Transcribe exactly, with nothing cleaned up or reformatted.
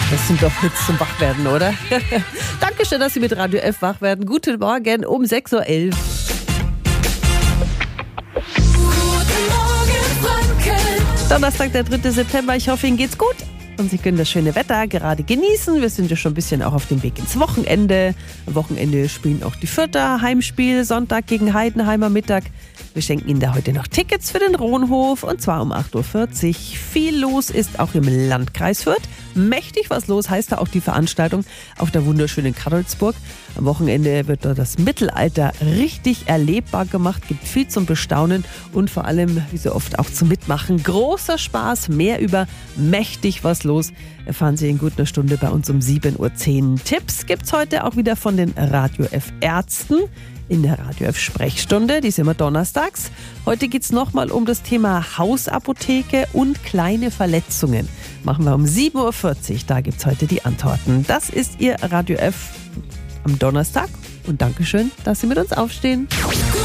Das sind doch Hits zum Wachwerden, oder? Dankeschön, dass Sie mit Radio F wach werden. Guten Morgen um sechs Uhr elf. Donnerstag, der dritte September. Ich hoffe, Ihnen geht's gut. Und Sie können das schöne Wetter gerade genießen. Wir sind ja schon ein bisschen auch auf dem Weg ins Wochenende. Am Wochenende spielen auch die Fürther Heimspiel. Sonntag gegen Heidenheimer Mittag. Wir schenken Ihnen da heute noch Tickets für den Rohnhof. Und zwar um acht Uhr vierzig. Viel los ist auch im Landkreis Fürth. Mächtig was los heißt da auch die Veranstaltung auf der wunderschönen Karolsburg. Am Wochenende wird dort das Mittelalter richtig erlebbar gemacht. Gibt viel zum Bestaunen und vor allem, wie so oft, auch zum Mitmachen. Großer Spaß, mehr über mächtig was los erfahren Sie in gut einer Stunde bei uns um sieben Uhr zehn. Tipps gibt's heute auch wieder von den Radio F Ärzten in der Radio F Sprechstunde. Die ist immer donnerstags. Heute geht's nochmal um das Thema Hausapotheke und kleine Verletzungen. Machen wir um sieben Uhr vierzig. Da gibt's heute die Antworten. Das ist Ihr Radio F am Donnerstag. Und Dankeschön, dass Sie mit uns aufstehen.